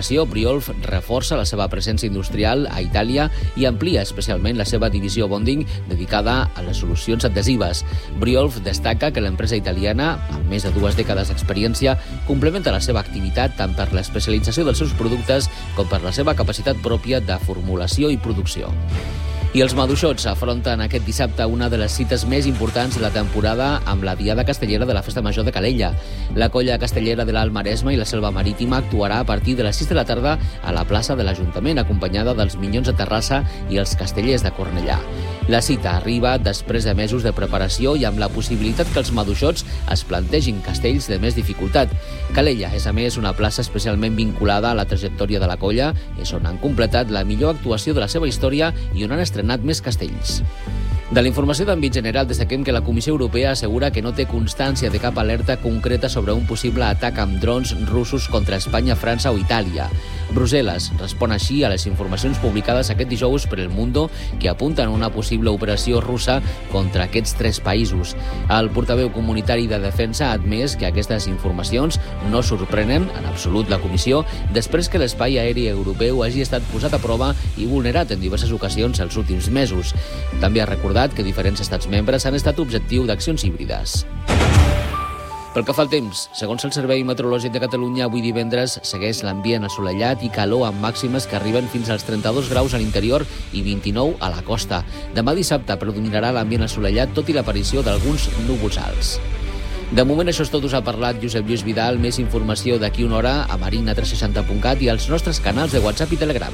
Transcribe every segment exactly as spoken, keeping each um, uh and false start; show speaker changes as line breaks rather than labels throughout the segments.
Briolf reforça la seva presència industrial a Itàlia i amplia especialment la seva divisió Bonding dedicada a les solucions adhesives. Briolf destaca que l'empresa italiana, amb més de dues dècades d'experiència, complementa la seva activitat tant per l'especialització dels seus productes com per la seva capacitat pròpia de formulació i producció. I els maduixots afronten aquest dissabte una de les cites més importants de la temporada amb la Diada Castellera de la Festa Major de Calella. La colla castellera de l'Alt Maresme i la Selva Marítima actuarà a partir de les sis de la tarda a la plaça de l'Ajuntament, acompanyada dels Minyons de Terrassa i els Castellers de Cornellà. La cita arriba després de mesos de preparació i amb la possibilitat que els maduixots es plantegin castells de més dificultat. Calella és, a més, una plaça especialment vinculada a la trajectòria de la colla, és on han completat la millor actuació de la seva història i on han estrenat més castells. De la informació d'àmbit general destaquem que la Comissió Europea assegura que no té constància de cap alerta concreta sobre un possible atac amb drons russos contra Espanya, França o Itàlia. Brussel·les respon així a les informacions publicades aquest dijous per El Mundo que apunten a una possible operació russa contra aquests tres països. El portaveu comunitari de Defensa ha admès que aquestes informacions no sorprenen en absolut la Comissió després que l'espai aeri europeu hagi estat posat a prova i vulnerat en diverses ocasions els últims mesos. També ha recordat que diferents estats membres han estat objectiu d'accions híbrides. Pel que fa al temps, segons el Servei Meteorològic de Catalunya, avui divendres segueix l'ambient assolellat i calor amb màximes que arriben fins als trenta-dos graus a l'interior i vint-i-nou a la costa. Demà dissabte predominarà l'ambient assolellat, tot i l'aparició d'alguns núvols alts. De moment això és tot, us ha parlat Josep Lluís Vidal. Més informació d'aquí una hora a marina tres seixanta punt cat i als nostres canals de WhatsApp i Telegram.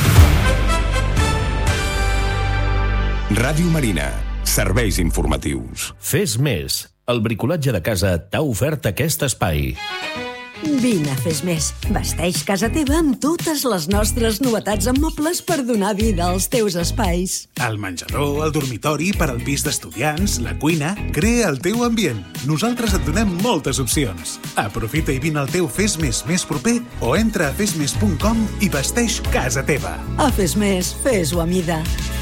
Ràdio Marina. Serveis informatius.
Fes més. El bricolatge de casa t'ha ofert aquest espai.
Vine a Fes Més. Vesteix casa teva amb totes les nostres novetats en mobles per donar vida als teus espais.
El menjador, el dormitori, per al pis d'estudiants, la cuina... Crea el teu ambient. Nosaltres et donem moltes opcions. Aprofita i vine al teu Fes Més més proper o entra a fes més punt com i vesteix casa teva.
A Fes Més, fes-ho a mida.